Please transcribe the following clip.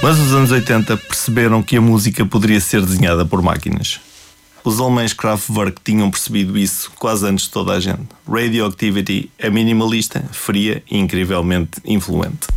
Mas os anos 80 perceberam que a música poderia ser desenhada por máquinas. Os alemães Kraftwerk tinham percebido isso quase antes de toda a gente. Radioactivity é minimalista, fria e incrivelmente influente.